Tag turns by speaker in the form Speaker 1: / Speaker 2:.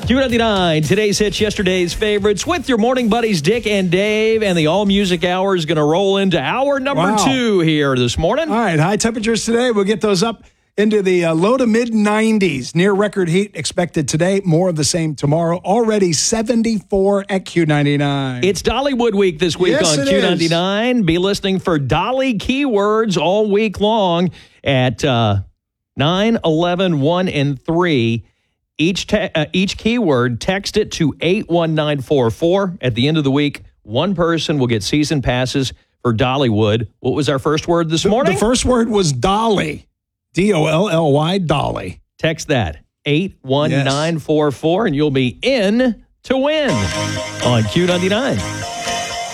Speaker 1: Q99, today's hits, yesterday's favorites, with your morning buddies, Dick and Dave, and the All Music Hour is going to roll into hour number 2 here this morning.
Speaker 2: All right, high temperatures today. We'll get those up into the low to mid 90s. Near record heat expected today. More of the same tomorrow. Already 74 at Q99.
Speaker 1: It's Dollywood week this week on Q99. Be listening for Dolly keywords all week long at 9, 11, 1, and 3. Each keyword, text it to 81944. At the end of the week, one person will get season passes for Dollywood. What was our first word this morning?
Speaker 2: The first word was Dolly. D-O-L-L-Y, Dolly.
Speaker 1: Text that, 81944, and you'll be in to win on Q99.